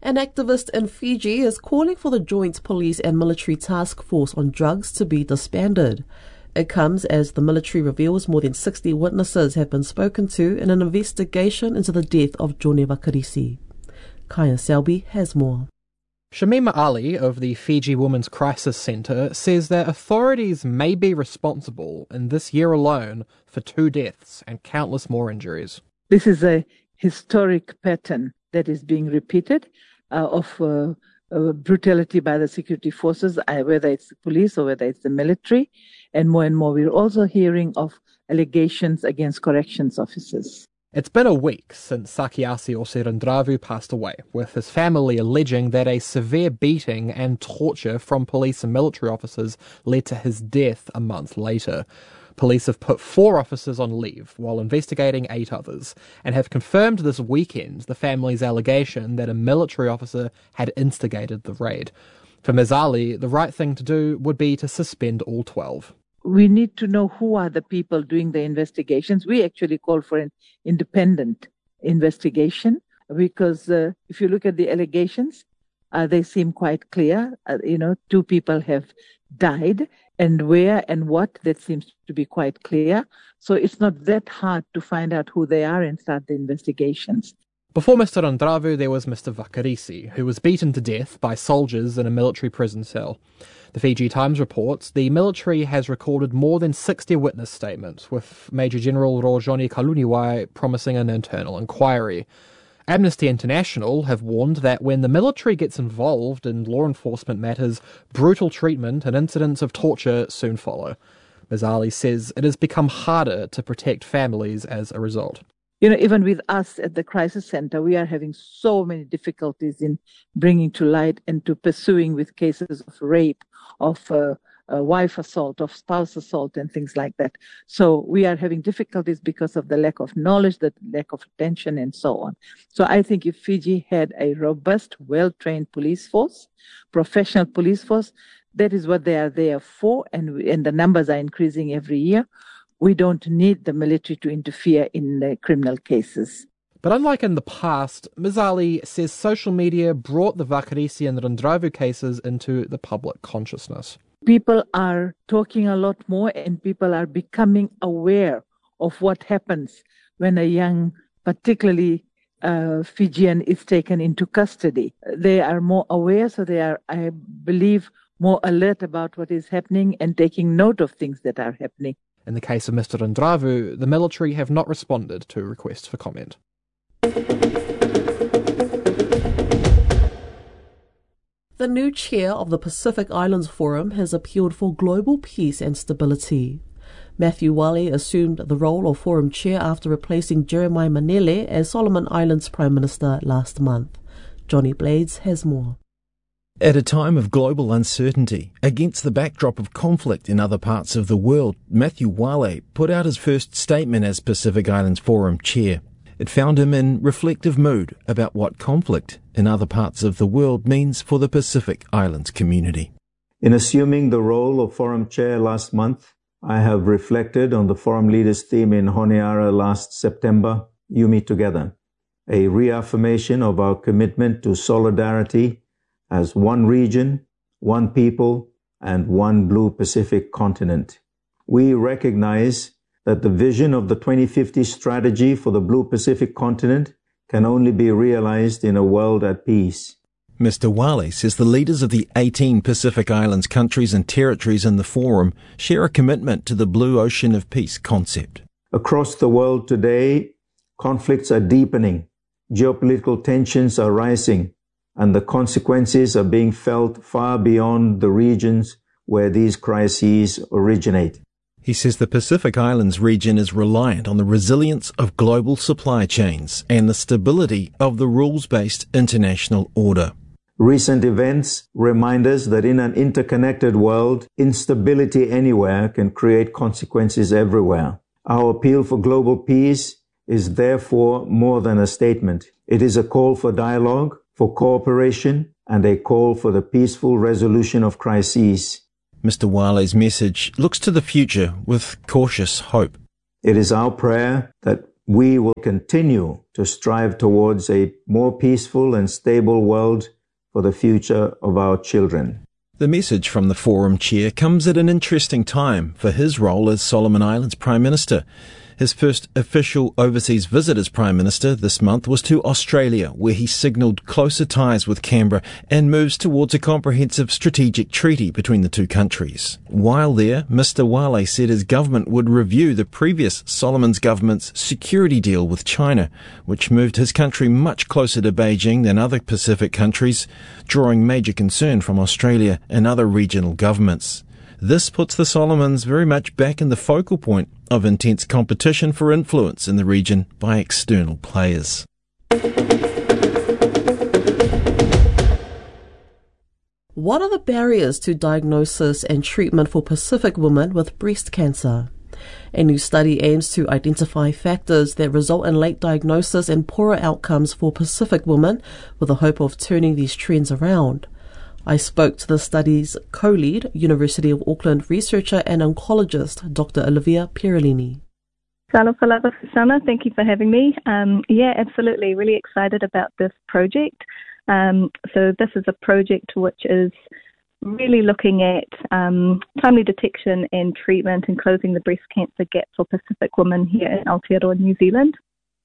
An activist in Fiji is calling for the Joint Police and Military Task Force on Drugs to be disbanded. It comes as the military reveals more than 60 witnesses have been spoken to in an investigation into the death of Jone Vakarisi. Kaya Selby has more. Shamima Ali of the Fiji Women's Crisis Centre says that authorities may be responsible in this year alone for 2 deaths and countless more injuries. This is a historic pattern that is being repeated of brutality by the security forces, whether it's the police or whether it's the military. And more we're also hearing of allegations against corrections officers. It's been a week since Sakiasi Osirandravu passed away, with his family alleging that a severe beating and torture from police and military officers led to his death a month later. Police have put 4 officers on leave while investigating 8 others, and have confirmed this weekend the family's allegation that a military officer had instigated the raid. For Ms. Ali, the right thing to do would be to suspend all 12. We need to know who are the people doing the investigations. We actually call for an independent investigation because if you look at the allegations, they seem quite clear. 2 people have died, and where and what, that seems to be quite clear. So it's not that hard to find out who they are and start the investigations. Before Mr. Randravu, there was Mr. Vakarisi, who was beaten to death by soldiers in a military prison cell. The Fiji Times reports the military has recorded more than 60 witness statements, with Major General Rojoni Kaluniwai promising an internal inquiry. Amnesty International have warned that when the military gets involved in law enforcement matters, brutal treatment and incidents of torture soon follow. Ms. Ali says it has become harder to protect families as a result. Even with us at the crisis center, we are having so many difficulties in bringing to light and to pursuing with cases of rape, of wife assault, of spouse assault, and things like that. So we are having difficulties because of the lack of knowledge, the lack of attention, and so on. So I think if Fiji had a robust, well-trained police force, professional police force, that is what they are there for, and the numbers are increasing every year. We don't need the military to interfere in the criminal cases. But unlike in the past, Ms. Ali says social media brought the Vakarisi and Randravu cases into the public consciousness. People are talking a lot more, and people are becoming aware of what happens when a young, particularly Fijian, is taken into custody. They are more aware, so they are, I believe, more alert about what is happening and taking note of things that are happening. In the case of Mr. Randravu, the military have not responded to requests for comment. The new chair of the Pacific Islands Forum has appealed for global peace and stability. Matthew Wale assumed the role of Forum chair after replacing Jeremiah Manele as Solomon Islands Prime Minister last month. Johnny Blades has more. At a time of global uncertainty, against the backdrop of conflict in other parts of the world, Matthew Wale put out his first statement as Pacific Islands Forum chair. It found him in reflective mood about what conflict in other parts of the world means for the Pacific Islands community. In assuming the role of Forum chair last month, I have reflected on the Forum leaders' theme in Honiara last September, Yumi Together, a reaffirmation of our commitment to solidarity as one region, one people, and one blue Pacific continent. We recognize that the vision of the 2050 strategy for the blue Pacific continent can only be realized in a world at peace. Mr. Wale says the leaders of the 18 Pacific Islands countries and territories in the forum share a commitment to the blue ocean of peace concept. Across the world today, conflicts are deepening, geopolitical tensions are rising, and the consequences are being felt far beyond the regions where these crises originate. He says the Pacific Islands region is reliant on the resilience of global supply chains and the stability of the rules-based international order. Recent events remind us that in an interconnected world, instability anywhere can create consequences everywhere. Our appeal for global peace is therefore more than a statement. It is a call for dialogue, for cooperation, and a call for the peaceful resolution of crises. Mr. Wale's message looks to the future with cautious hope. It is our prayer that we will continue to strive towards a more peaceful and stable world for the future of our children. The message from the Forum Chair comes at an interesting time for his role as Solomon Islands Prime Minister. His first official overseas visit as Prime Minister this month was to Australia, where he signalled closer ties with Canberra and moves towards a comprehensive strategic treaty between the two countries. While there, Mr. Wale said his government would review the previous Solomon's government's security deal with China, which moved his country much closer to Beijing than other Pacific countries, drawing major concern from Australia and other regional governments. This puts the Solomons very much back in the focal point of intense competition for influence in the region by external players. What are the barriers to diagnosis and treatment for Pacific women with breast cancer? A new study aims to identify factors that result in late diagnosis and poorer outcomes for Pacific women with the hope of turning these trends around. I spoke to the study's co-lead, University of Auckland researcher and oncologist, Dr. Olivia Pierolini. Salawhalava Susana, thank you for having me. Yeah, absolutely. Really excited about this project. So this is a project which is really looking at timely detection and treatment and closing the breast cancer gap for Pacific women here in Aotearoa, New Zealand.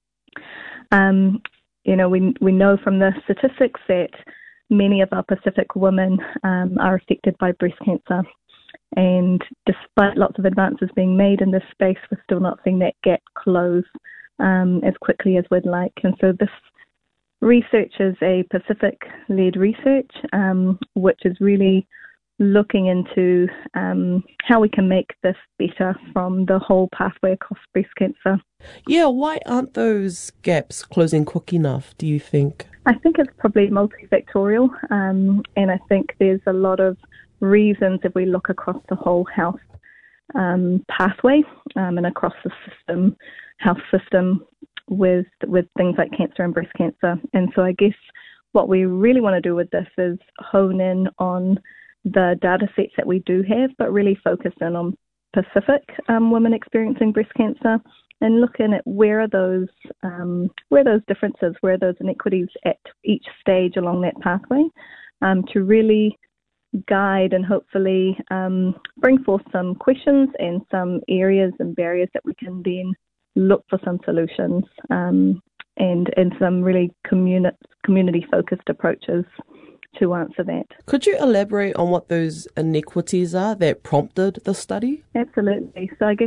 We know from the statistics that many of our Pacific women are affected by breast cancer. And despite lots of advances being made in this space, we're still not seeing that gap close as quickly as we'd like. And so this research is a Pacific-led research, which is really looking into how we can make this better from the whole pathway across breast cancer. Yeah, why aren't those gaps closing quick enough, do you think? I think it's probably multifactorial, and I think there's a lot of reasons if we look across the whole health pathway and across the health system with things like cancer and breast cancer. And so I guess what we really want to do with this is hone in on the data sets that we do have, but really focus in on Pacific women experiencing breast cancer and looking at where are those differences, where are those inequities at each stage along that pathway, to really guide and hopefully bring forth some questions and some areas and barriers that we can then look for some solutions and some really community-focused approaches to answer that. Could you elaborate on what those inequities are that prompted the study? Absolutely. So I guess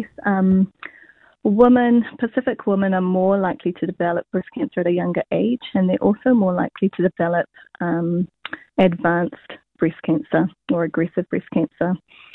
Pacific women are more likely to develop breast cancer at a younger age, and they're also more likely to develop advanced breast cancer or aggressive breast cancer.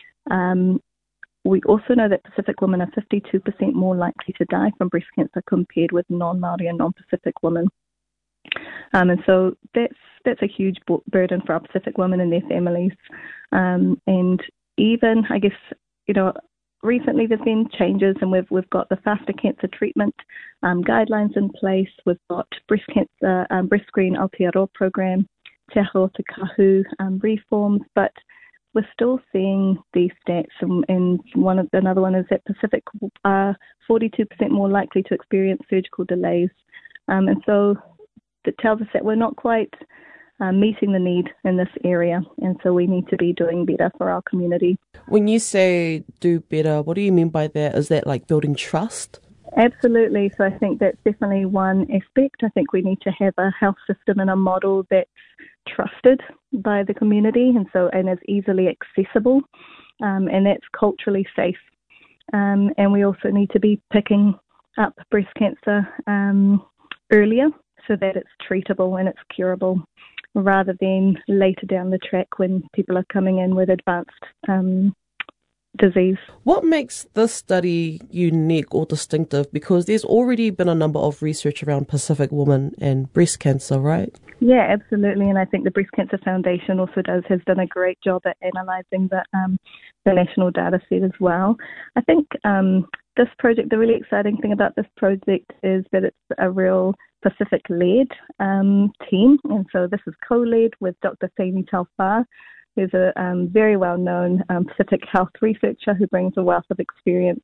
We also know that Pacific women are 52% more likely to die from breast cancer compared with non-Māori and non-Pacific women. And so that's a huge burden for our Pacific women and their families. And even, I guess, recently there's been changes, and we've got the faster cancer treatment guidelines in place. We've got breast screen Aotearoa program, Te Aho Te Kahu reforms, but we're still seeing these stats, and another one is that Pacific are 42% more likely to experience surgical delays, and so that tells us that we're not quite meeting the need in this area, and so we need to be doing better for our community. When you say do better, what do you mean by that? Is that like building trust? Absolutely. So I think that's definitely one aspect. I think we need to have a health system and a model that's trusted by the community and is easily accessible, and that's culturally safe. And we also need to be picking up breast cancer earlier so that it's treatable and it's curable, rather than later down the track when people are coming in with advanced disease. What makes this study unique or distinctive? Because there's already been a number of research around Pacific women and breast cancer, right? Yeah, absolutely. And I think the Breast Cancer Foundation also has done a great job at analysing the national data set as well. I think this project, the really exciting thing about this project is that it's a real Pacific-led team. And so this is co-led with Dr. Femi Tauwha, who's a very well-known Pacific health researcher who brings a wealth of experience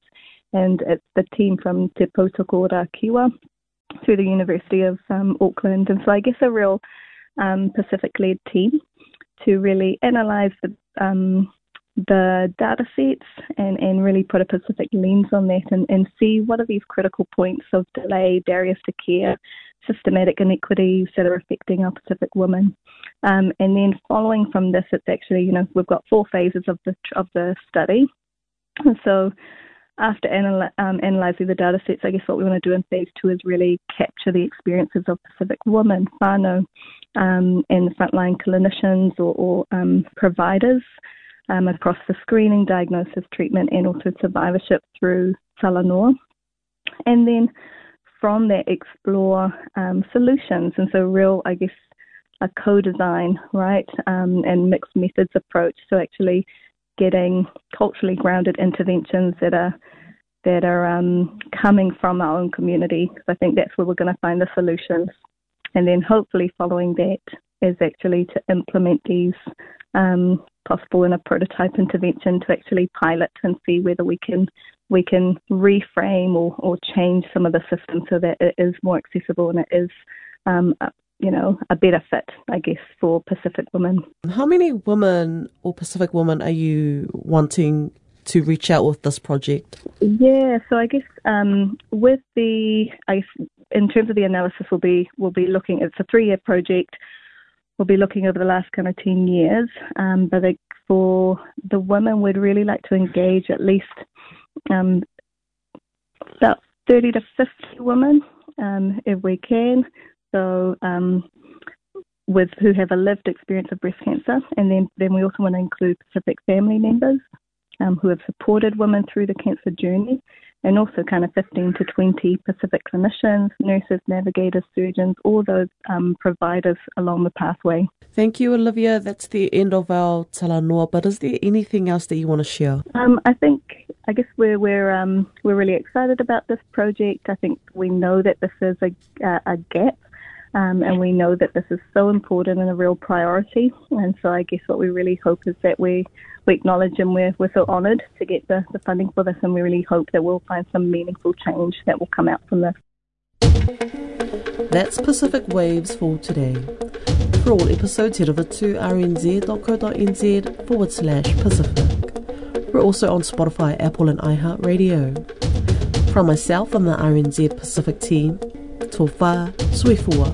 and it's the team from Te Pautoko Kiwa through the University of Auckland. And so I guess a real Pacific-led team to really analyse the data sets and really put a Pacific lens on that and see what are these critical points of delay, barriers to care, systematic inequities that are affecting our Pacific women. And then following from this, it's actually, we've got 4 phases of the study. And so after analysing the data sets, I guess what we want to do in phase 2 is really capture the experiences of Pacific women, whānau, and the frontline clinicians or providers across the screening, diagnosis, treatment, and also survivorship through Talanoa. And then from that, explore solutions. And so real, I guess, a co-design, right, and mixed methods approach. So actually getting culturally grounded interventions that are coming from our own community. So I think that's where we're going to find the solutions. And then hopefully following that is actually to implement these possible in a prototype intervention to actually pilot and see whether we can reframe or change some of the systems so that it is more accessible and it is a better fit, I guess, for Pacific women. How many women or Pacific women are you wanting to reach out with this project? Yeah, so I guess in terms of the analysis, we'll be looking. It's a 3-year project. We'll be looking over the last kind of 10 years. But for the women, we'd really like to engage at least about 30 to 50 women, if we can. So who have a lived experience of breast cancer, and then we also want to include Pacific family members who have supported women through the cancer journey, and also kind of 15 to 20 Pacific clinicians, nurses, navigators, surgeons, all those providers along the pathway. Thank you, Olivia. That's the end of our Talanoa, but is there anything else that you want to share? I guess we're really excited about this project. I think we know that this is a gap. And we know that this is so important and a real priority. And so I guess what we really hope is that we acknowledge, and we're so honoured to get the funding for this, and we really hope that we'll find some meaningful change that will come out from this. That's Pacific Waves for today. For all episodes, head over to rnz.co.nz/Pacific. We're also on Spotify, Apple and iHeartRadio. From myself and the RNZ Pacific team, tō whā, sui fua.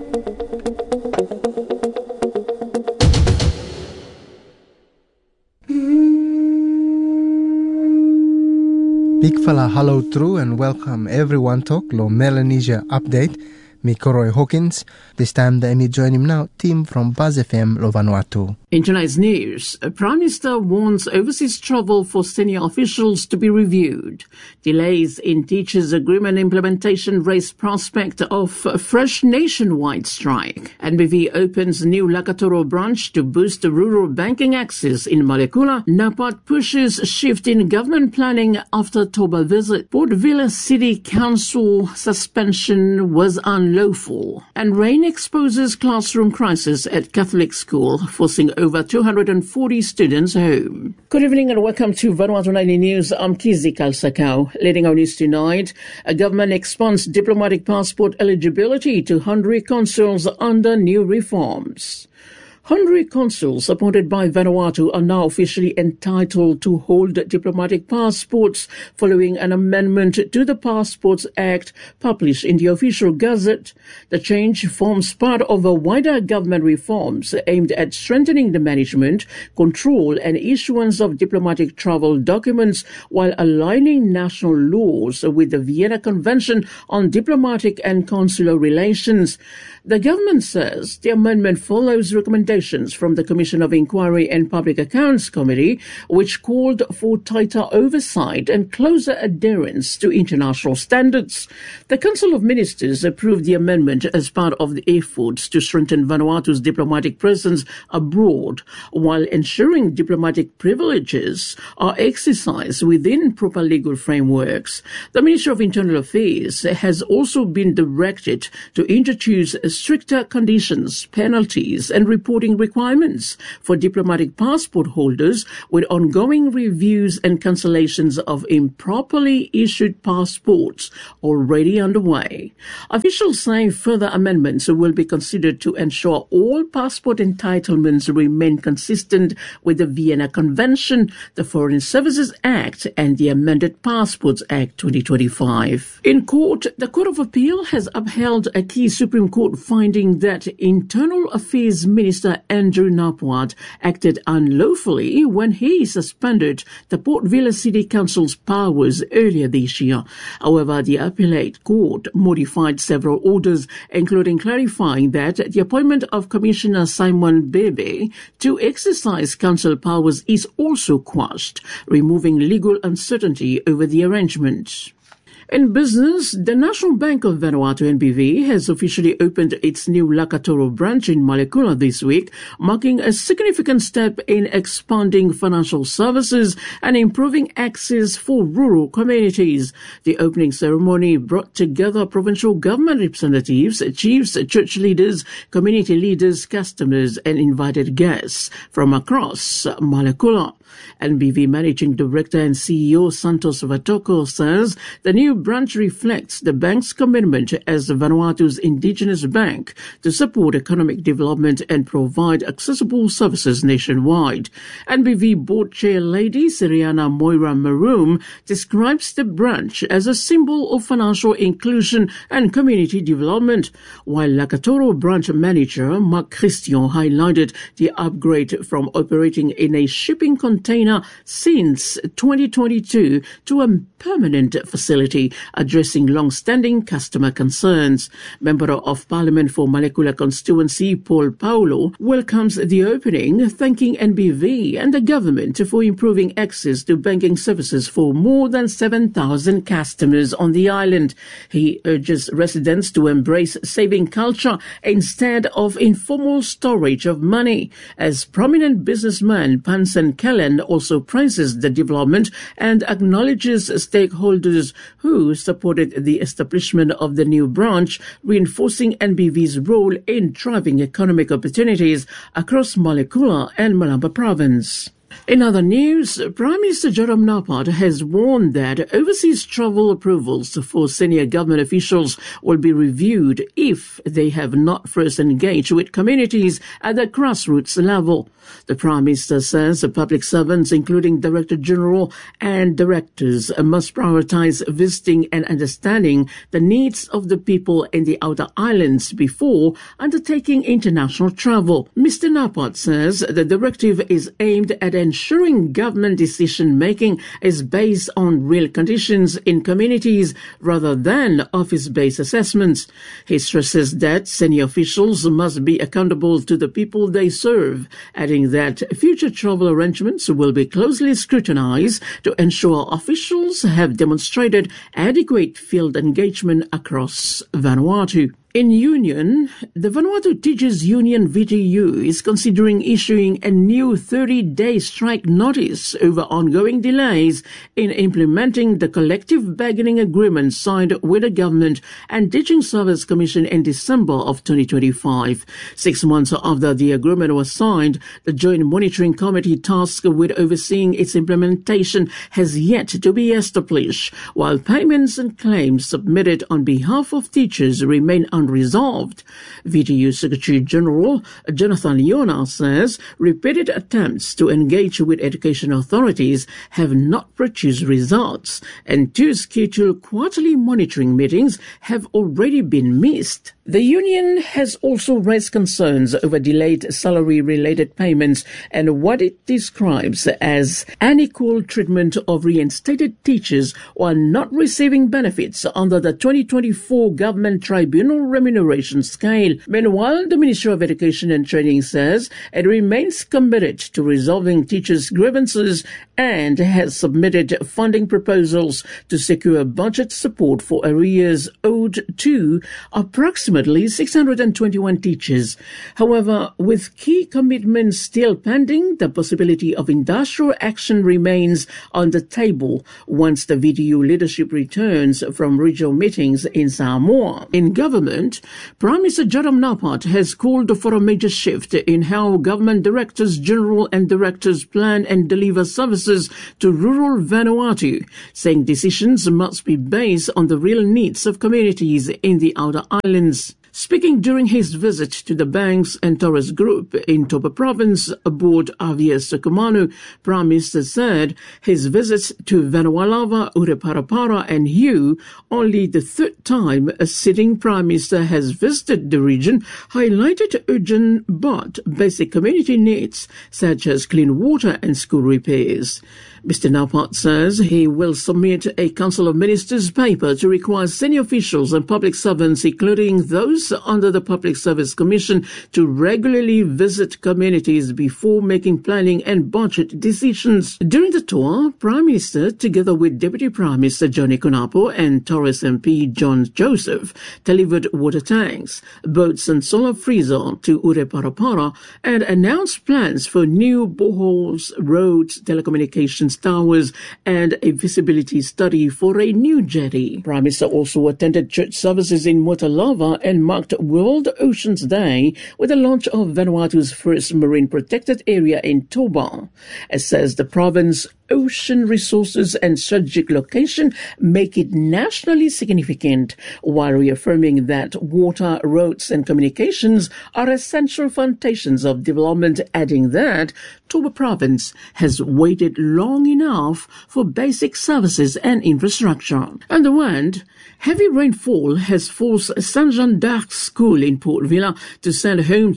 Big fala hello true and welcome everyone to Lo Melanesia Update. Me Koroi Hawkins. This time me join him now, team from Buzz FM Lo Vanuatu. In tonight's news, Prime Minister warns overseas travel for senior officials to be reviewed. Delays in teachers' agreement implementation raise prospect of fresh nationwide strike. NBV opens new Lakatoro branch to boost rural banking access in Malekula. NAPAD pushes shift in government planning after Toba visit. Port Vila City Council suspension was unlawful. And rain exposes classroom crisis at Catholic school, forcing over 240 students home. Good evening and welcome to Vanuatu Nightly News. I'm Kizi Kalsakau. Leading our news tonight, a government expands diplomatic passport eligibility to honorary consuls under new reforms. Honorary consuls appointed by Vanuatu are now officially entitled to hold diplomatic passports following an amendment to the Passports Act published in the Official Gazette. The change forms part of a wider government reforms aimed at strengthening the management, control and issuance of diplomatic travel documents while aligning national laws with the Vienna Convention on Diplomatic and Consular Relations. The government says the amendment follows recommendations from the Commission of Inquiry and Public Accounts Committee, which called for tighter oversight and closer adherence to international standards. The Council of Ministers approved the amendment as part of the efforts to strengthen Vanuatu's diplomatic presence abroad, while ensuring diplomatic privileges are exercised within proper legal frameworks. The Ministry of Internal Affairs has also been directed to introduce stricter conditions, penalties, and reporting requirements for diplomatic passport holders, with ongoing reviews and cancellations of improperly issued passports already underway. Officials say further amendments will be considered to ensure all passport entitlements remain consistent with the Vienna Convention, the Foreign Services Act, and the amended Passports Act 2025. In court, the Court of Appeal has upheld a key Supreme Court finding that Internal Affairs Minister Andrew Napwat acted unlawfully when he suspended the Port Vila City Council's powers earlier this year. However, the Appellate Court modified several orders, including clarifying that the appointment of Commissioner Simon Bebe to exercise council powers is also quashed, removing legal uncertainty over the arrangement. In business, the National Bank of Vanuatu, NBV, has officially opened its new Lakatoro branch in Malekula this week, marking a significant step in expanding financial services and improving access for rural communities. The opening ceremony brought together provincial government representatives, chiefs, church leaders, community leaders, customers, and invited guests from across Malekula. NBV Managing Director and CEO Santos Vatoko says the new branch reflects the bank's commitment as Vanuatu's indigenous bank to support economic development and provide accessible services nationwide. NBV Board Chair Lady Siriana Moira Maroom describes the branch as a symbol of financial inclusion and community development, while Lakatoro branch manager Mark Christian highlighted the upgrade from operating in a shipping container since 2022 to a permanent facility addressing long-standing customer concerns. Member of Parliament for Malekula constituency Paul Paulo welcomes the opening, thanking NBV and the government for improving access to banking services for more than 7,000 customers on the island. He urges residents to embrace saving culture instead of informal storage of money. As prominent businessman Pansen Kellen also praises the development and acknowledges stakeholders who supported the establishment of the new branch, reinforcing NBV's role in driving economic opportunities across Malekula and Malamba province. In other news, Prime Minister Joram Napwat has warned that overseas travel approvals for senior government officials will be reviewed if they have not first engaged with communities at the grassroots level. The Prime Minister says public servants, including Director General and directors, must prioritize visiting and understanding the needs of the people in the outer islands before undertaking international travel. Mr. Napwat says the directive is aimed at ensuring government decision-making is based on real conditions in communities rather than office-based assessments. He stresses that senior officials must be accountable to the people they serve, adding that future travel arrangements will be closely scrutinized to ensure officials have demonstrated adequate field engagement across Vanuatu. In union, the Vanuatu Teachers Union VTU is considering issuing a new 30-day strike notice over ongoing delays in implementing the collective bargaining agreement signed with the government and Teaching Service Commission in December of 2025. 6 months after the agreement was signed, the Joint Monitoring Committee tasked with overseeing its implementation has yet to be established, while payments and claims submitted on behalf of teachers remain unresolved. VTU Secretary General Jonathan Leona says repeated attempts to engage with education authorities have not produced results, and 2 scheduled quarterly monitoring meetings have already been missed. The union has also raised concerns over delayed salary-related payments and what it describes as unequal treatment of reinstated teachers while not receiving benefits under the 2024 Government Tribunal remuneration scale. Meanwhile, the Ministry of Education and Training says it remains committed to resolving teachers' grievances and has submitted funding proposals to secure budget support for arrears owed to approximately approximately 621 teachers. However, with key commitments still pending, the possibility of industrial action remains on the table once the VDU leadership returns from regional meetings in Samoa. In government, Prime Minister Joram Napat has called for a major shift in how government directors general and directors plan and deliver services to rural Vanuatu, saying decisions must be based on the real needs of communities in the outer islands. Speaking during his visit to the Banks and Torres Group in Toba Province aboard Avia Sukumanu, Prime Minister said his visits to Vanualava, Ureparapara and Hugh, only the third time a sitting Prime Minister has visited the region, highlighted urgent but basic community needs such as clean water and school repairs. Mr. Napat says he will submit a Council of Ministers paper to require senior officials and public servants, including those under the Public Service Commission, to regularly visit communities before making planning and budget decisions. During the tour, Prime Minister, together with Deputy Prime Minister Johnny Kunapo and Torres MP John Joseph, delivered water tanks, boats and solar freezer to Ureparapara and announced plans for new boreholes, roads, telecommunications towers and a visibility study for a new jetty. Prime Minister also attended church services in Motalava and marked World Oceans Day with the launch of Vanuatu's first marine protected area in Toba. It says the province ocean resources and strategic location make it nationally significant, while reaffirming that water, roads and communications are essential foundations of development, adding that Toba Province has waited long enough for basic services and infrastructure. On the one, heavy rainfall has forced Saint Jean d'Arc School in Port Vila to send home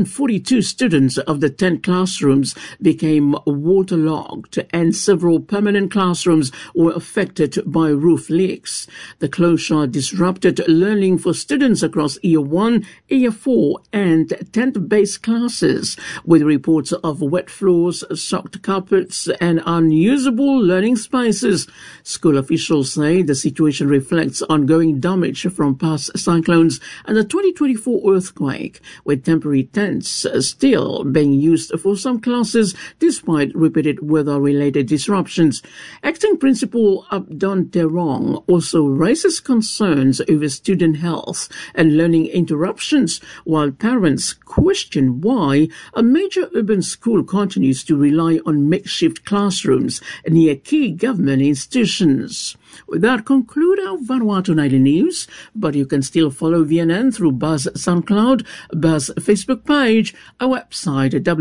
242 students of the 10 classrooms became waterlogged, and several permanent classrooms were affected by roof leaks. The closure disrupted learning for students across Year 1, Year 4 and tent-based classes, with reports of wet floors, soaked carpets and unusable learning spaces. School officials say the situation reflects ongoing damage from past cyclones and the 2024 earthquake, with temporary tents still being used for some classes despite repeated weather-related disruptions. Acting Principal Abdon Terong also raises concerns over student health and learning interruptions, while parents question why a major urban school continues to rely on makeshift classrooms near key government institutions. With that, conclude our Vanuatu Nightly News, but you can still follow VNN through Buzz SoundCloud, Buzz Facebook page, our website at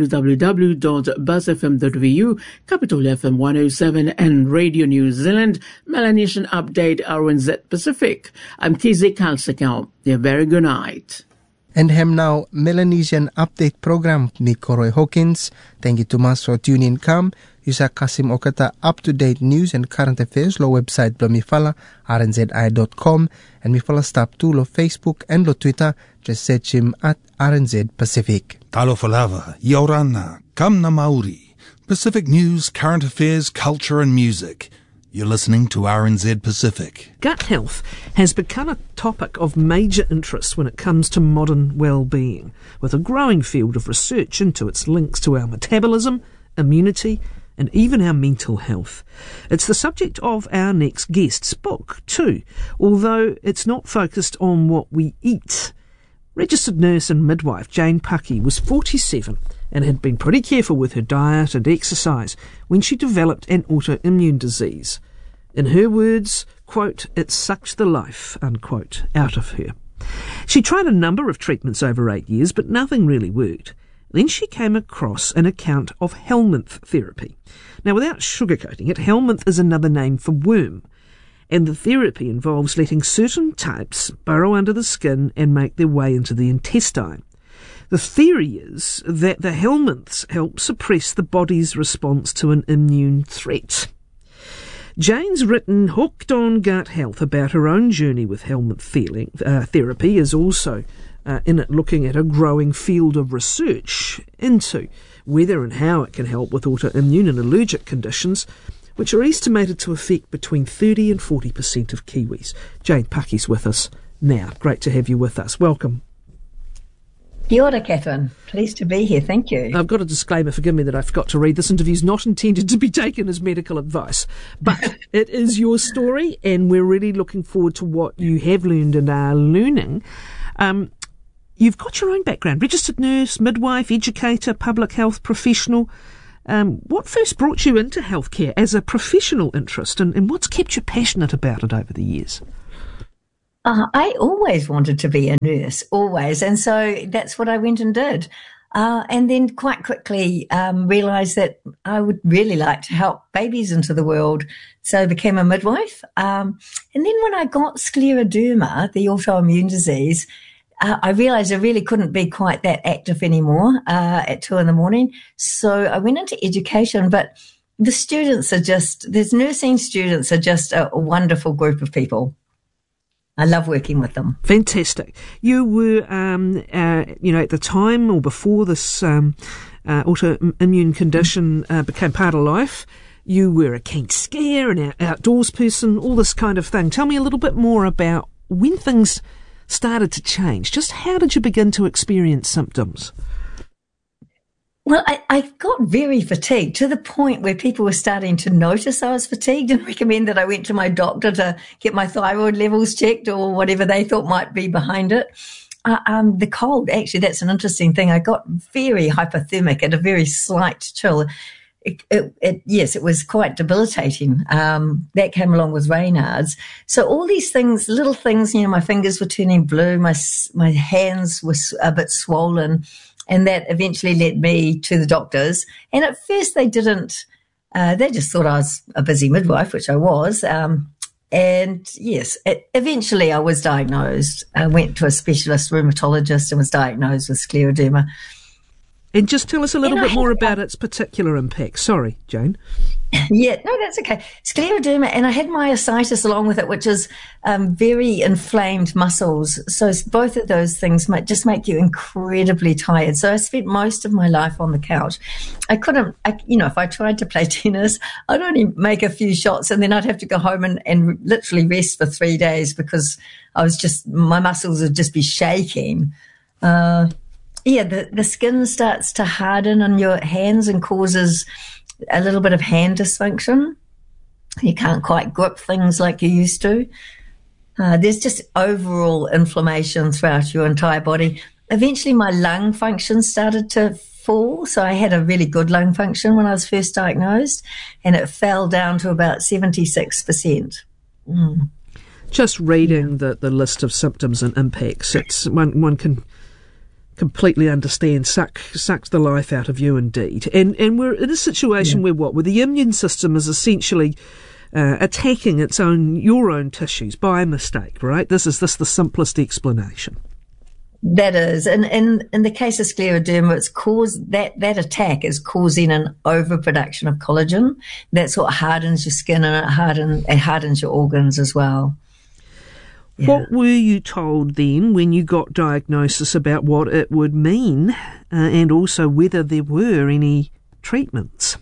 www.buzzfm.vu, Capital FM 107 and Radio New Zealand, Melanesian Update RNZ Pacific. I'm Kizi Kalsekau. A very good night. And hem now Melanesian Update program ni Koroi Hawkins. Thank you to mas for tuning come. Yusa Kasim Okata up-to-date news and current affairs lo website blo mifala rnzi.com and mifala stop to lo Facebook and lo Twitter. Just search him at RNZ Pacific. Talo falava, Yorana, Kamna Maori, Pacific news, current affairs, culture and music. You're listening to RNZ Pacific. Gut health has become a topic of major interest when it comes to modern well-being, with a growing field of research into its links to our metabolism, immunity, and even our mental health. It's the subject of our next guest's book, too, although it's not focused on what we eat. Registered nurse and midwife Jane Paki was 47 and had been pretty careful with her diet and exercise when she developed an autoimmune disease. In her words, quote, "It sucked the life," unquote, out of her. She tried a number of treatments over 8 years, but nothing really worked. Then she came across an account of Helminth therapy. Now, without sugarcoating it, Helminth is another name for worm, and the therapy involves letting certain types burrow under the skin and make their way into the intestine. The theory is that the Helminths help suppress the body's response to an immune threat. Jane's written Hooked on Gut Health about her own journey with Helminth therapy, is also in it looking at a growing field of research into whether and how it can help with autoimmune and allergic conditions, which are estimated to affect between 30 and 40% of Kiwis. Jane Paki's with us now. Great to have you with us. Welcome. Kia ora, Catherine. Pleased to be here. Thank you. I've got a disclaimer, forgive me that I forgot to read. This interview is not intended to be taken as medical advice, but it is your story, and we're really looking forward to what you have learned and are learning. You've got your own background, registered nurse, midwife, educator, public health professional. What first brought you into healthcare as a professional interest, and what's kept you passionate about it over the years? I always wanted to be a nurse, always. And so that's what I went and did. And then quite quickly realised that I would really like to help babies into the world. So I became a midwife. And then when I got scleroderma, the autoimmune disease, I realised I really couldn't be quite that active anymore at 2 a.m. So I went into education, but the students are these nursing students are just a wonderful group of people. I love working with them. Fantastic. You were, at the time or before this autoimmune condition became part of life, you were a keen skier, an outdoors person, all this kind of thing. Tell me a little bit more about when things started to change. Just how did you begin to experience symptoms? Well, I got very fatigued to the point where people were starting to notice I was fatigued and recommend that I went to my doctor to get my thyroid levels checked or whatever they thought might be behind it. The cold, actually, that's an interesting thing. I got very hypothermic at a very slight chill. It was quite debilitating. That came along with Raynaud's. So all these things, little things, my fingers were turning blue, my hands were a bit swollen. And that eventually led me to the doctors. And at first they didn't, they just thought I was a busy midwife, which I was. And yes, eventually I was diagnosed. I went to a specialist rheumatologist and was diagnosed with scleroderma. And just tell us a little bit more about its particular impact. Sorry, Jane. Yeah, no, that's okay. Scleroderma, and I had myositis along with it, which is very inflamed muscles. So both of those things might just make you incredibly tired. So I spent most of my life on the couch. If I tried to play tennis, I'd only make a few shots and then I'd have to go home and literally rest for 3 days because my muscles would just be shaking. The skin starts to harden on your hands and causes a little bit of hand dysfunction. You can't quite grip things like you used to. There's just overall inflammation throughout your entire body. Eventually, my lung function started to fall. So I had a really good lung function when I was first diagnosed, and it fell down to about 76%. Just reading the list of symptoms and impacts, it's one can completely understand, sucks the life out of you indeed. And we're in a situation where the immune system is essentially attacking your own tissues by mistake, right? This is the simplest explanation. That is. And in the case of scleroderma, that attack is causing an overproduction of collagen. That's what hardens your skin and it hardens your organs as well. Yeah. What were you told then when you got diagnosis about what it would mean and also whether there were any treatments?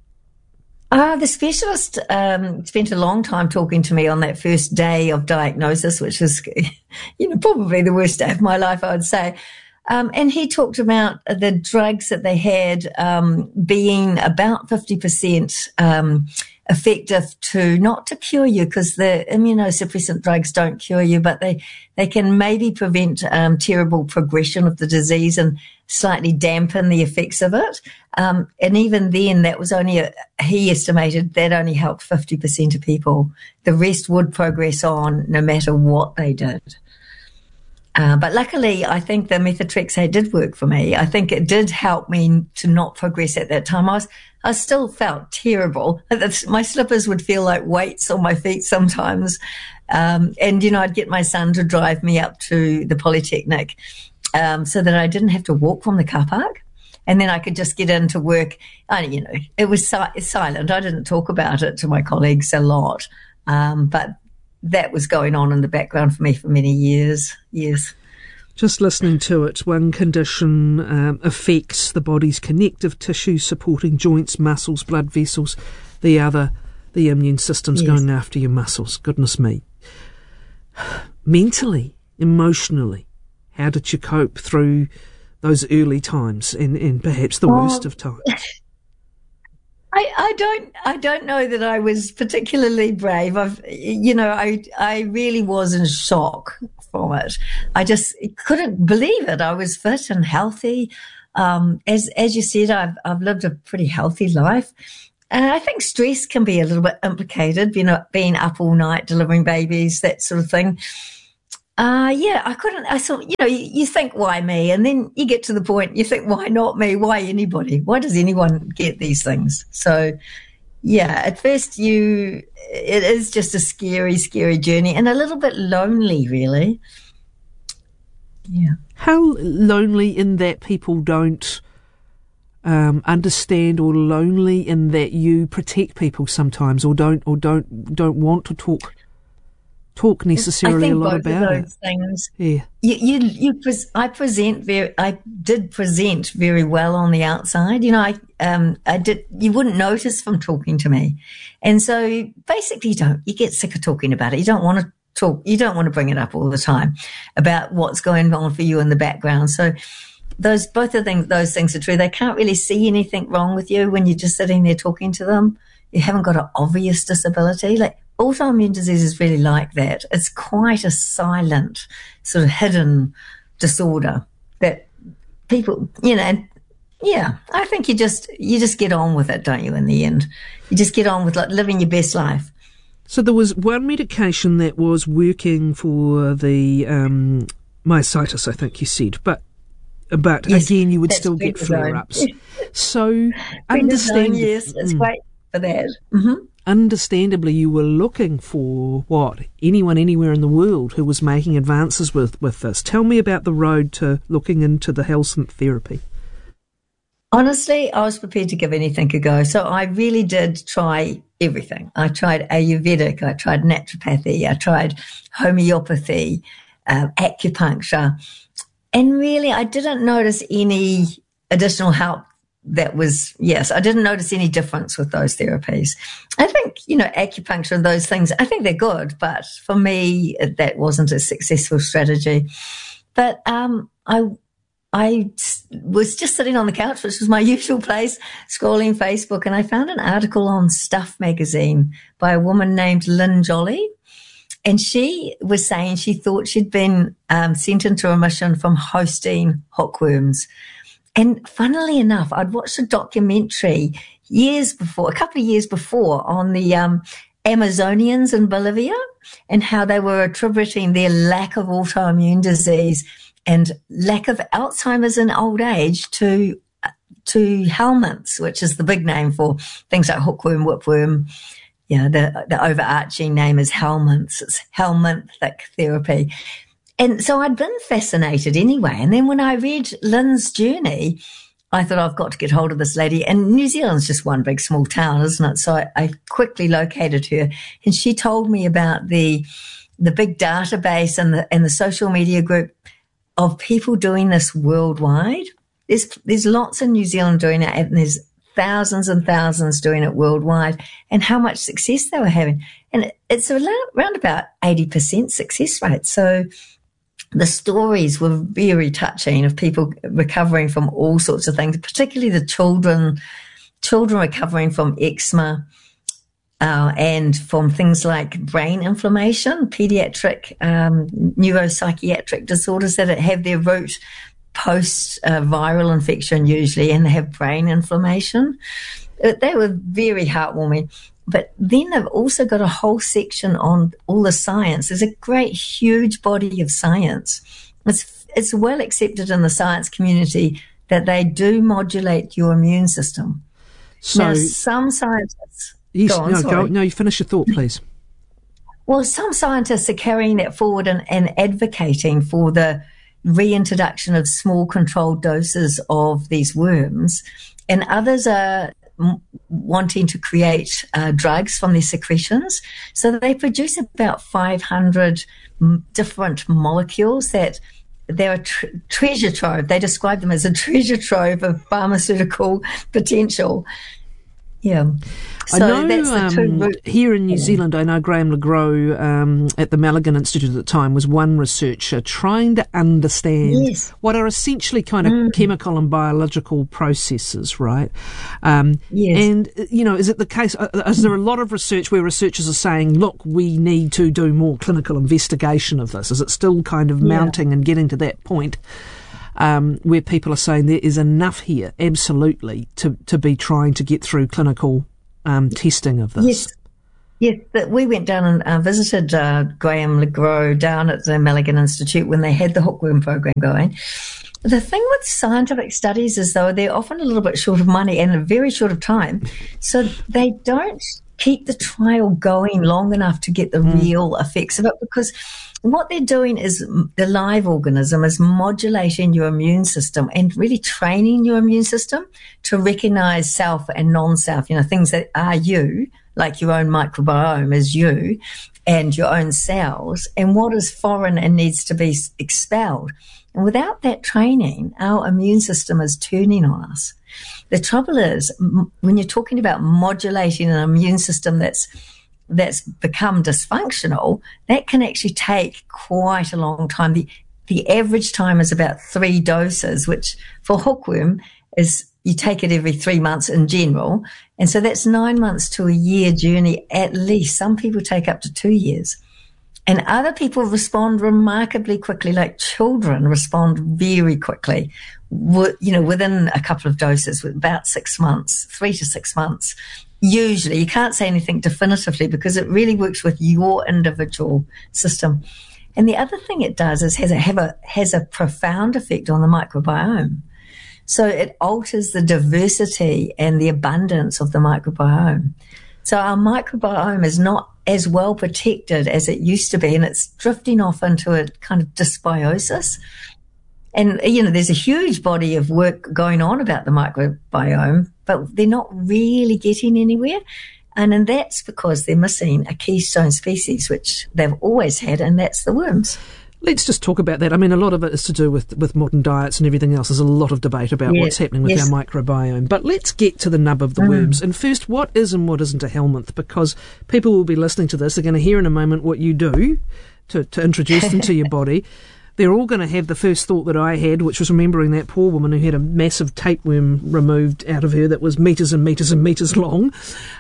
The specialist spent a long time talking to me on that first day of diagnosis, which was, probably the worst day of my life, I would say. And he talked about the drugs that they had being about 50% effective not to cure you, because the immunosuppressant drugs don't cure you, but they can maybe prevent terrible progression of the disease and slightly dampen the effects of it. And even then, that was he estimated that only helped 50% of people. The rest would progress on no matter what they did. But luckily, I think the methotrexate did work for me. I think it did help me to not progress at that time. I still felt terrible. My slippers would feel like weights on my feet sometimes. And, I'd get my son to drive me up to the Polytechnic so that I didn't have to walk from the car park. And then I could just get into work. It was silent. I didn't talk about it to my colleagues a lot. But that was going on in the background for me for many years. Yes. Just listening to it, one condition affects the body's connective tissue, supporting joints, muscles, blood vessels. The other, the immune system's going after your muscles. Goodness me. Mentally, emotionally? How did you cope through those early times and perhaps the worst of times? I don't know that I was particularly brave. I really was in shock from it. I just couldn't believe it. I was fit and healthy. As you said, I've lived a pretty healthy life. And I think stress can be a little bit implicated, being up all night, delivering babies, that sort of thing. I thought, you think, why me? And then you get to the point, you think, why not me? Why anybody? Why does anyone get these things? So, yeah, at first it is just a scary, scary journey and a little bit lonely, really. Yeah. How lonely in that people don't understand, or lonely in that you protect people sometimes, or don't want to talk necessarily a lot about both of those things. Yeah. I did present very well on the outside. You wouldn't notice from talking to me. And so basically you get sick of talking about it. You don't want to talk. You don't want to bring it up all the time about what's going on for you in the background. So those things are true. They can't really see anything wrong with you when you're just sitting there talking to them. You haven't got an obvious disability. Like, autoimmune disease is really like that. It's quite a silent, sort of hidden disorder that people, I think you just get on with it, don't you, in the end? You just get on with living your best life. So there was one medication that was working for the myositis, I think you said, but yes, again, you would still get flare-ups. So, understandably, yes, it's great for that. Mm-hmm. Understandably, you were looking for anyone anywhere in the world who was making advances with this. Tell me about the road to looking into the Helsynth therapy. Honestly, I was prepared to give anything a go. So I really did try everything. I tried Ayurvedic, I tried naturopathy, I tried homeopathy, acupuncture. And really, I didn't notice any additional help I didn't notice any difference with those therapies. I think, acupuncture and those things, I think they're good, but for me, that wasn't a successful strategy. But I was just sitting on the couch, which was my usual place, scrolling Facebook, and I found an article on Stuff magazine by a woman named Lynn Jolly. And she was saying she thought she'd been sent into remission from hosting hookworms. And funnily enough, I'd watched a documentary a couple of years before, on the Amazonians in Bolivia and how they were attributing their lack of autoimmune disease and lack of Alzheimer's in old age to helminths, which is the big name for things like hookworm, whipworm. The overarching name is helminths. It's helminthic therapy. And so I'd been fascinated anyway. And then when I read Lynn's journey, I thought, I've got to get hold of this lady. And New Zealand's just one big small town, isn't it? So I quickly located her, and she told me about the big database and the social media group of people doing this worldwide. There's lots in New Zealand doing it, and there's thousands and thousands doing it worldwide, and how much success they were having. And it's around about 80% success rate. So the stories were very touching of people recovering from all sorts of things, particularly the children recovering from eczema and from things like brain inflammation, pediatric neuropsychiatric disorders that have their root post-viral infection usually, and they have brain inflammation. They were very heartwarming. But then they've also got a whole section on all the science. There's a great, huge body of science. It's well accepted in the science community that they do modulate your immune system. So now, some scientists... Yes, you finish your thought, please. Well, some scientists are carrying that forward and advocating for the reintroduction of small controlled doses of these worms, and others are wanting to create drugs from their secretions. So they produce about 500 different molecules that they're a treasure trove. They describe them as a treasure trove of pharmaceutical potential. Yeah. So I know that's the two routes. Here in New Zealand, I know Graham LeGros at the Milligan Institute at the time was one researcher trying to understand what are essentially kind of chemical and biological processes, right? And, is it the case, is there a lot of research where researchers are saying, look, we need to do more clinical investigation of this? Is it still kind of mounting and getting to that point? Where people are saying there is enough here, absolutely, to be trying to get through clinical testing of this. Yes, that we went down and visited Graham LeGros down at the Milligan Institute when they had the hookworm program going. The thing with scientific studies is, though, they're often a little bit short of money and very short of time, so they don't keep the trial going long enough to get the real effects of it, because what they're doing is the live organism is modulating your immune system and really training your immune system to recognize self and non-self, things that are you, like your own microbiome is you and your own cells, and what is foreign and needs to be expelled. And without that training, our immune system is turning on us. The trouble is, when you're talking about modulating an immune system that's become dysfunctional, that can actually take quite a long time. The average time is about 3 doses, which for hookworm is you take it every 3 months in general. And so that's 9 months to a year journey at least. Some people take up to 2 years. And other people respond remarkably quickly, like children respond very quickly, within a couple of doses, with about 6 months, 3 to 6 months. Usually, you can't say anything definitively because it really works with your individual system. And the other thing it does is has a profound effect on the microbiome. So it alters the diversity and the abundance of the microbiome. So our microbiome is not as well protected as it used to be, and it's drifting off into a kind of dysbiosis. And, there's a huge body of work going on about the microbiome, but they're not really getting anywhere. And that's because they're missing a keystone species, which they've always had, and that's the worms. Let's just talk about that. I mean, a lot of it is to do with modern diets and everything else. There's a lot of debate about what's happening with our microbiome. But let's get to the nub of the worms. And first, what is and what isn't a helminth? Because people will be listening to this, are going to hear in a moment what you do to introduce them to your body. They're all going to have the first thought that I had, which was remembering that poor woman who had a massive tapeworm removed out of her that was metres and metres and metres long.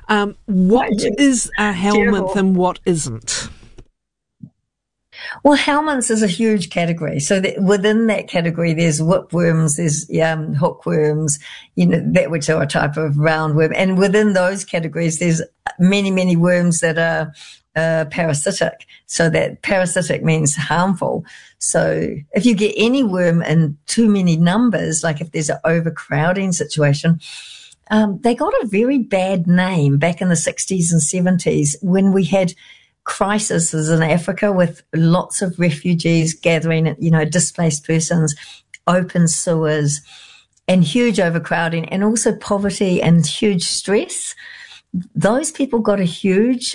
What is a helminth and what isn't? Well, helminths is a huge category. So within that category, there's whipworms, there's hookworms, that which are a type of roundworm. And within those categories, there's many, many worms that are parasitic. So that parasitic means harmful. So if you get any worm in too many numbers, like if there's an overcrowding situation, they got a very bad name back in the 60s and 70s when we had crises in Africa with lots of refugees gathering, displaced persons, open sewers, and huge overcrowding, and also poverty and huge stress. Those people got a huge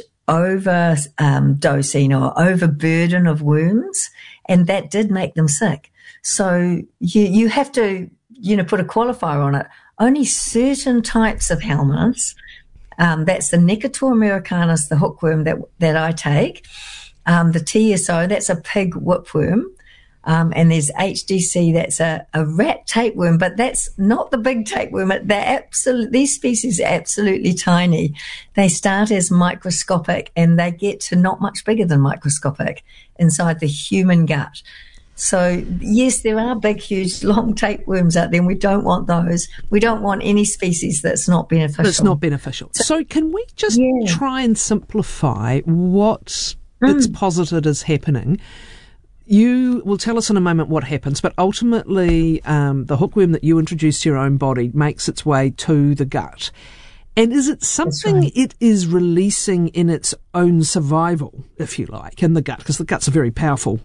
overdosing or overburden of worms, and that did make them sick. So you have to, put a qualifier on it. Only certain types of helminths, that's the Necator americanus, the hookworm that I take, the TSO, that's a pig whipworm, and there's HDC, that's a rat tapeworm, but that's not the big tapeworm. These species are absolutely tiny. They start as microscopic and they get to not much bigger than microscopic inside the human gut. So, yes, there are big, huge, long tapeworms out there, and we don't want those. We don't want any species that's not beneficial. That's not beneficial. So can we just try and simplify what it's posited as happening? You will tell us in a moment what happens, but ultimately the hookworm that you introduce to your own body makes its way to the gut. And is it something it is releasing in its own survival, if you like, in the gut? Because the gut's a very powerful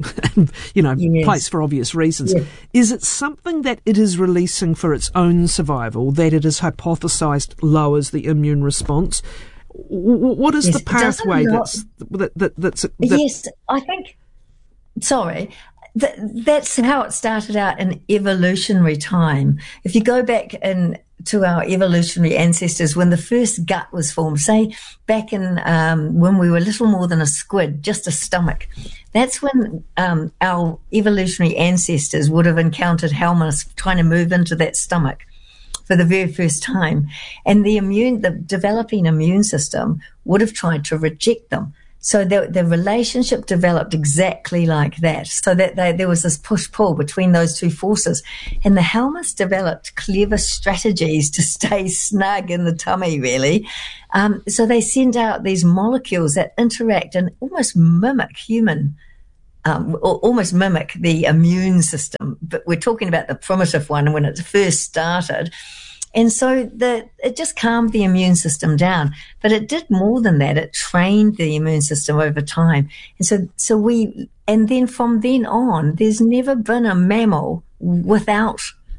place for obvious reasons. Yes. Is it something that it is releasing for its own survival that it is hypothesized lowers the immune response? What is the pathway that's yes, I think. Sorry. That's how it started out in evolutionary time. If you go back in to our evolutionary ancestors when the first gut was formed, say back in when we were little more than a squid, just a stomach. That's when our evolutionary ancestors would have encountered helminths trying to move into that stomach for the very first time. And the developing immune system would have tried to reject them. So the relationship developed exactly like that. So that there was this push-pull between those two forces. And the helminths developed clever strategies to stay snug in the tummy, really. So they send out these molecules that interact and almost mimic almost mimic the immune system. But we're talking about the primitive one when it first started. And so it just calmed the immune system down. But it did more than that. It trained the immune system over time. And and then from then on, there's never been a mammal without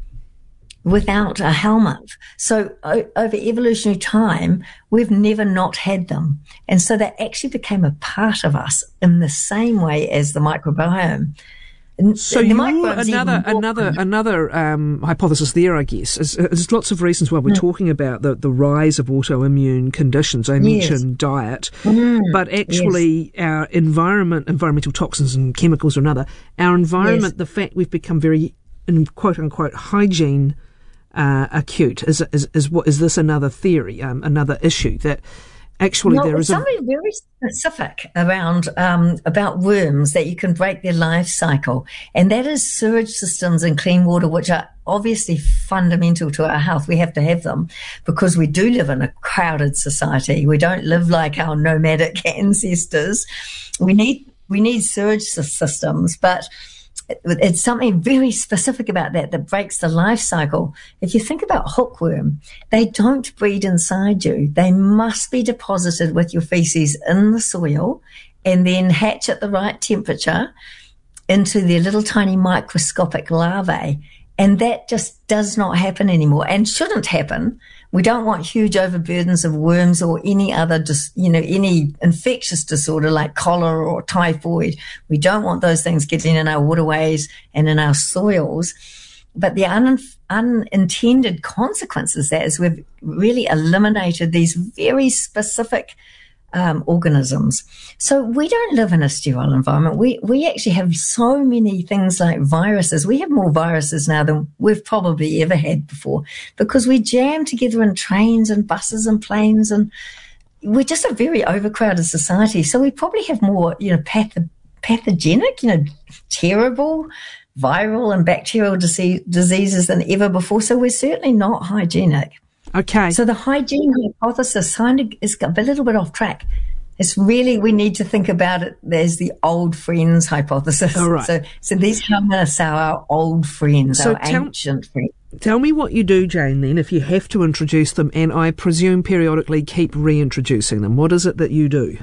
a helminth. So over evolutionary time, we've never not had them. And so they actually became a part of us in the same way as the microbiome. So another hypothesis there, I guess, is there's lots of reasons why we're talking about the rise of autoimmune conditions. I mentioned diet, but actually our environmental toxins and chemicals are another. Our environment, the fact we've become very, in quote unquote, hygiene acute, is this another theory, another issue that actually there is something very specific around about worms, that you can break their life cycle, and that is sewage systems and clean water, which are obviously fundamental to our health. We have to have them because we do live in a crowded society. We don't live like our nomadic ancestors. We need sewage systems, but it's something very specific about that breaks the life cycle. If you think about hookworm, they don't breed inside you. They must be deposited with your feces in the soil and then hatch at the right temperature into their little tiny microscopic larvae. And that just does not happen anymore and shouldn't happen. We don't want huge overburdens of worms or any other, any infectious disorder like cholera or typhoid. We don't want those things getting in our waterways and in our soils. But the unintended consequences there is we've really eliminated these very specific organisms. So we don't live in a sterile environment. We actually have so many things like viruses. We have more viruses now than we've probably ever had before because we jam together in trains and buses and planes, and we're just a very overcrowded society. So we probably have more, pathogenic, terrible viral and bacterial diseases than ever before. So we're certainly not hygienic. Okay. So the hygiene hypothesis kind of is a little bit off track. It's really, we need to think about it as the old friends hypothesis. All right. So these helminths are our old friends, our ancient friends. Tell me what you do, Jane, then, if you have to introduce them, and I presume periodically keep reintroducing them. What is it that you do?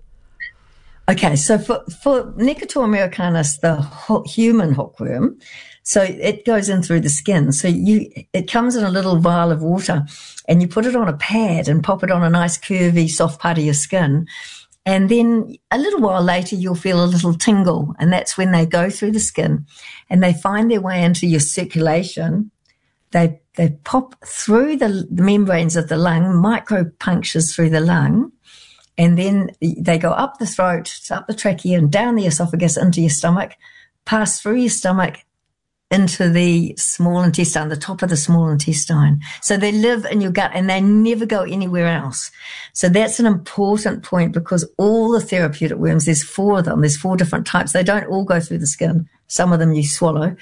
Okay, so for Necator americanus, the human hookworm, so it goes in through the skin. So it comes in a little vial of water and you put it on a pad and pop it on a nice curvy soft part of your skin. And then a little while later, you'll feel a little tingle. And that's when they go through the skin and they find their way into your circulation. They pop through the membranes of the lung, micro punctures through the lung. And then they go up the throat, up the trachea and down the esophagus into your stomach, pass through your stomach into the small intestine, the top of the small intestine. So they live in your gut and they never go anywhere else. So that's an important point because all the therapeutic worms, there's 4 of them. There's 4 different types. They don't all go through the skin. Some of them you swallow.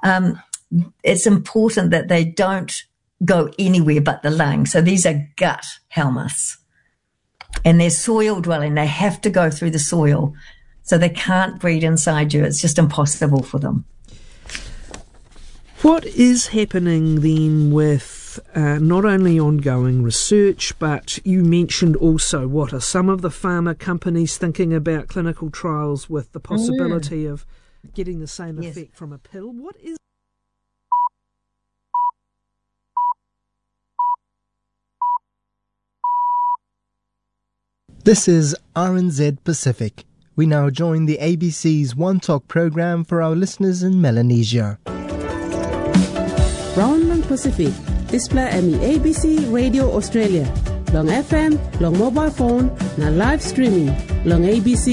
It's important that they don't go anywhere but the lung. So these are gut helminths. And they're soil dwelling. They have to go through the soil. So they can't breed inside you. It's just impossible for them. What is happening then with not only ongoing research, but you mentioned also what are some of the pharma companies thinking about clinical trials with the possibility of getting the same effect from a pill? What is... This is RNZ Pacific. We now join the ABC's One Talk program for our listeners in Melanesia. Round Pacific, Display emi ABC Radio Australia. Long FM, long mobile phone, na live streaming. Long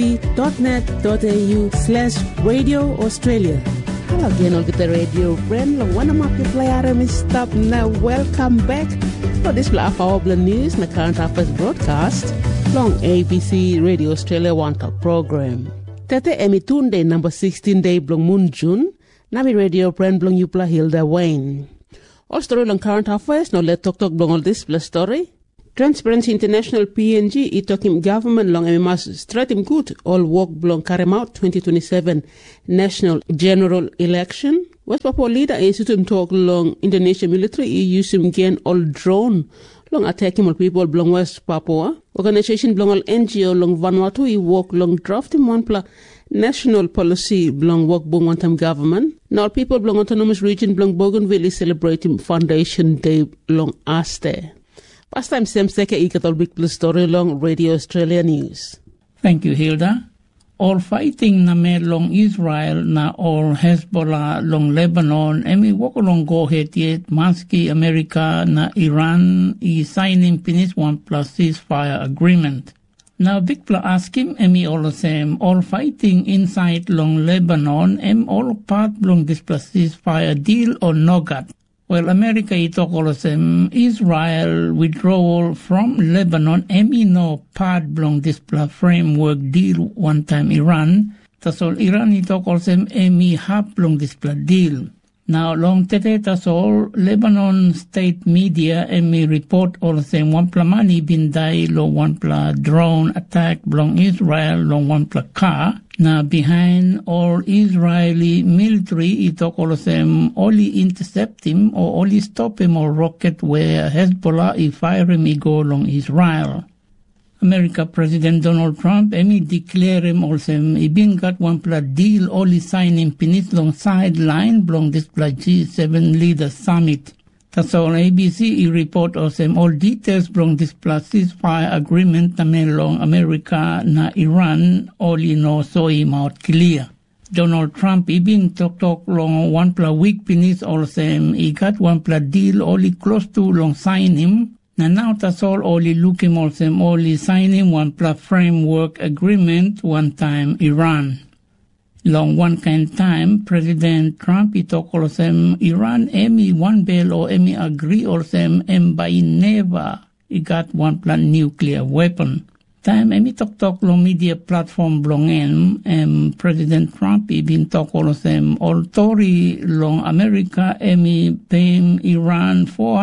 abc.net.au/Radio Australia. Hello again, all the radio friend. Long one of my people are stop now. Welcome back for this our news na current affairs broadcast. Long ABC Radio Australia One Talk program. Tete emi Tunde number 16 day blong moon June. Nami radio friend blong Yupla Hilda Wayne. All story long current affairs. Now let talk blong all this plus story. Transparency International PNG itokim government long mas stratim good all work blong carry out 2027 national general election. West Papua leader institute talk long Indonesian military use again all drone long attacking all people blong West Papua. Organization blong all NGO long Vanuatu work long drafting one pla national policy blong work bong one time government. Now people blong autonomous region blong Bougainville celebrating Foundation Day long aste. Past time Sam Seke ikatol big plus story long Radio Australia News. Thank you, Hilda. All fighting na may long Israel na all Hezbollah long Lebanon emi wako long go ahead yet maski America na Iran signing finish 1+ ceasefire agreement. Now big pla ask him emi all the same all fighting inside long Lebanon all part long this plus ceasefire deal or nogat. Well, America itok all the same Israel withdrawal from Lebanon no part belong this framework deal one time Iran. Tas all Iran itok all the same half belong this deal. Now long tete tas all Lebanon state media report all the same one money bin die lo one drone attack belong Israel long one car. Now behind all Israeli military, it all the same only intercept him or only stop him or rocket where Hezbollah fire him go along Israel. America President Donald Trump declare him also he been got one deal only sign him finish long sideline belong this G7 leader summit. That's all ABC report also all details belong this ceasefire agreement long America na Iran only no so him out clear. Donald Trump he been talk long one week finish also he got one deal only close to long sign him. Now that's all only look him also only sign him one framework agreement one time Iran. Long one kind time, President Trump he talk all them Iran one bill or agree all them by never he got one nuclear weapon. Time talk long media platform belong President Trump he been talk all of them all Tory long America paying Iran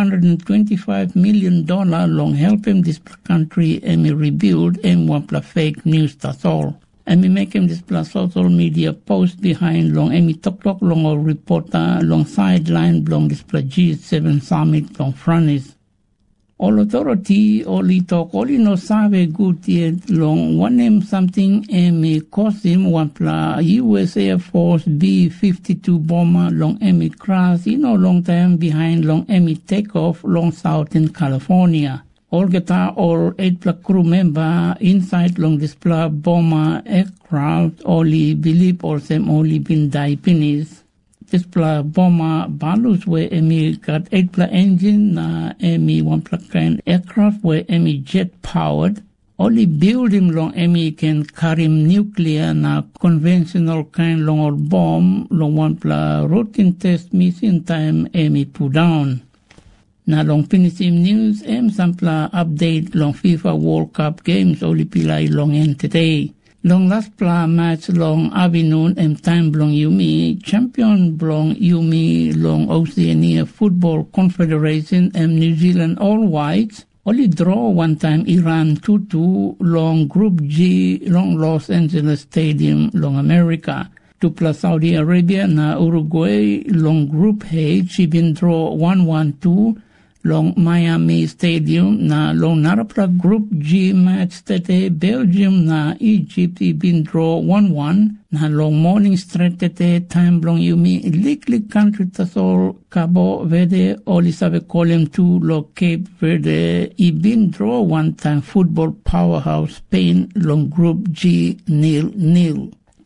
$425 million long help him this country rebuild one fake news that's all. Make him this social media post behind long talk long or reporter long sideline long this G7 summit long front is. All authority only talk only no save good yet long one name something cost him one US Air Force B-52 bomber long crash long time behind long take off long Southern California. All guitar or 8 crew member inside long this bomber aircraft only believe or them only been die finish. This bomber balloons where got 8 engine na one kind aircraft where jet powered. Only build him long can carry him nuclear na conventional kind long old bomb long one routine test missing time put down. Na long finish him news sampla update long FIFA World Cup games only pilai long end today. Long last match long afternoon time belong Yumi champion belong Yumi long Oceania Football Confederation New Zealand All Whites only draw one time Iran 2-2 long Group G long Los Angeles Stadium long America. 2+ Saudi Arabia na Uruguay long Group H been draw 1-1-2 long Miami Stadium na long narapla Group G match tete Belgium na Egypt been draw 1-1 na long morning straight tete time long Yumi likely country tasol Cabo Verde oli sabe column 2 lo Cape Verde been draw one time football powerhouse Spain long Group G 0-0.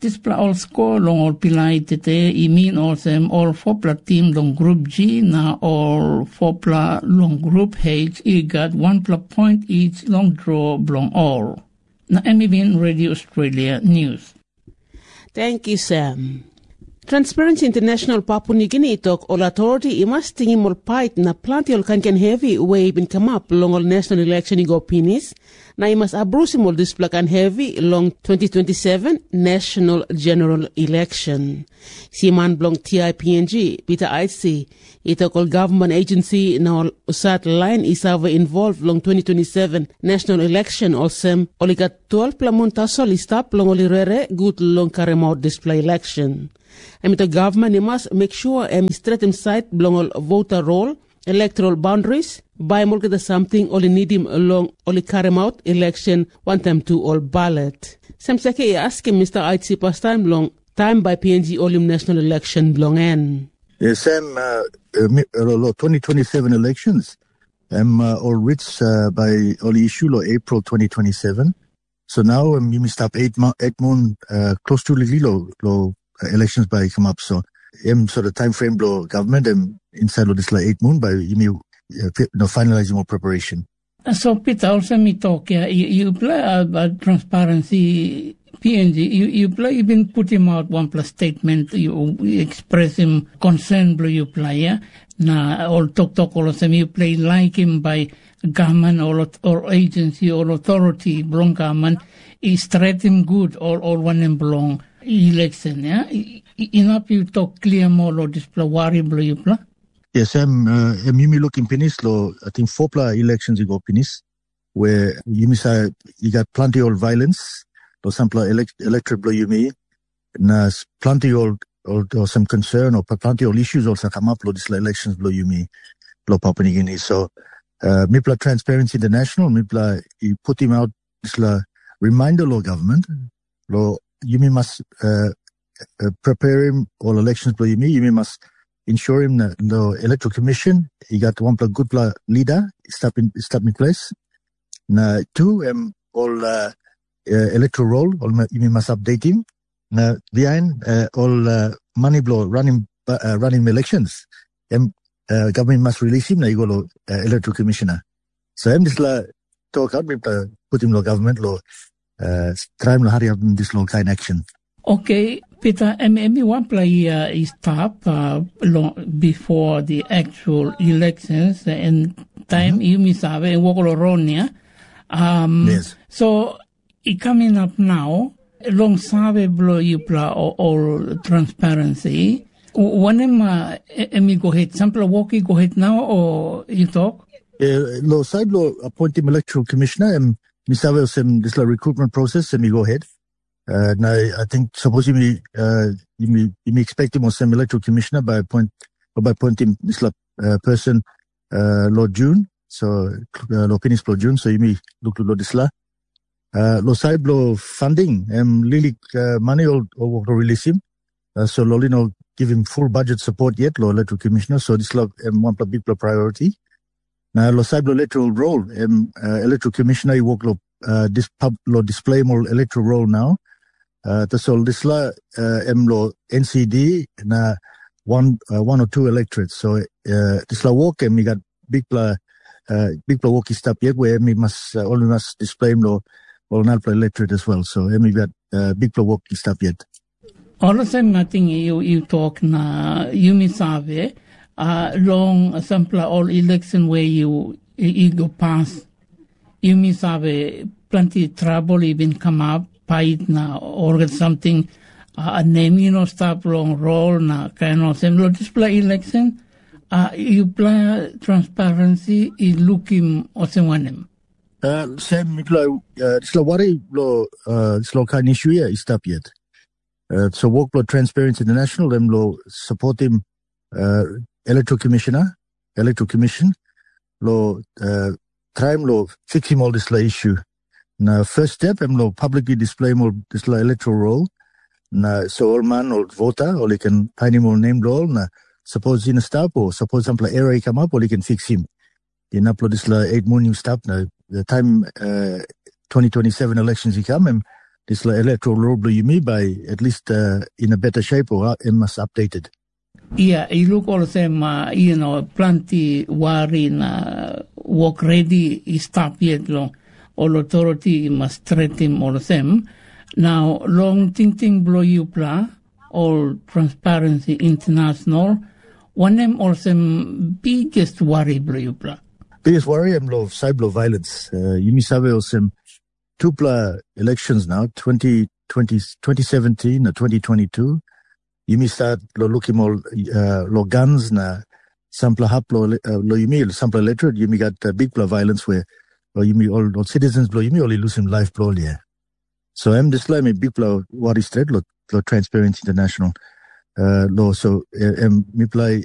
Displa all score long all pilai tete imin all sem all fopla team long group G na all fopla long group H I got 1 point each long draw long all. Na MBN Radio Australia News. Thank you, Sam. Transparency International Papua New Guinea talk all authority imas tingi mol pait na planti ol kanken heavy way bin come up long all national election igo pinis na imas abrusimol display kan heavy long 2027 national general election. Siman blong TIPNG Peter Aitsi itok all government agency na all usat line isava involved long 2027 national election all sem oligat 12 plamunta solistap long olirere good long karemot display election. The government must make sure straight inside belong all voter roll, electoral boundaries, by more than something only need him along only carry out election one time to all ballot. Some seke asking Mr. Aitsi past time long time by PNG Olim national election belong in. Yes, Sam, 2027 elections all reached by only issue April 2027. So now you must stop 8 months close to low elections by come up. So sort of time frame blow government inside of this 8 months by finalizing more preparation. So Peter also me talk you play about transparency PNG you play even put him out 1+ statement you express him concern blow you play na all talk all of them you play like him by government or agency or authority belong government is treat him good or one him belong election, enough you talk clear more or display worry blue you play. Yes, you look in Penis law, I think 4 elections you go Penis, where you got plenty of violence, or some electorate blue you may, and plenty or some concern or plenty of issues also come up this elections blue you may, blow Papua New Guinea. So, Mipla Transparency International, Mipla, you put him out this reminder law government, law. You must prepare him all elections. You must ensure him that the electoral commission he got 1 good leader step in place. Now 2 all electoral roll. You must update him. Now behind all money blow running elections. Government must release him. Now you go electoral commissioner. So this talk out. Put him law government law. Try to hurry up this long kind action. Okay, Peter, one player is stop before the actual elections and time you miss have a walk around yes. So it coming up now, long sabe blow you play or transparency. When go ahead, sample walk go ahead now or you talk? Law side law appoint him electoral commissioner and this recruitment process and we go ahead. Now I think suppose you may expect him or some electoral commissioner by appointing this person Lord June. So Lord Penis Lord June. So you may look to Lord Isla. Lord side law funding really money or release him. So Lolino give him full budget support yet, Lord electoral commissioner. So this one big priority. Now, lo cyber electoral roll, electoral commissioner, you work display more electoral roll now. So this lo NCD na one or 2 electorates. So this lo work we got big work step yet where we must only must display lo not electorate as well. So we got big work step yet. All of them, I think you talk na you misave. Long sample all election where you go past, you miss have plenty trouble even come up, fight na or something, a name stop long roll na kind of same display election. You play transparency is looking or someone. Same worry slow kind issue here is stop yet. So work for Transparency International, them lo support him electoral commission, lo try him lo fix him all this issue. Now first step, him lo publicly display more this electoral roll. Now so all man or voter or he can find him or name roll. Now suppose in a stop or suppose some error come up or he can fix him. You upload this 8 morning stop now. The time 2027 elections he come and this electoral roll blo yumi by at least in a better shape or must updated. Yeah, I look all the same, plenty worry na work ready stop yet long. All authority must threaten all the same. Now, long ting blow you pla, all Transparency International, one name also biggest worry blow you pla. Biggest worry am of cyber violence. Yumi sabe osem tupla elections now, 2017 or 2022. Yumi start lo looking all lo guns na sampla hap lo yumi sampla electorate. Yumi got big pla violence where yumi all citizens blow yumi only lose him life blow yeah. So I'm just like me big pla what is threat lo Transparency International law. So me play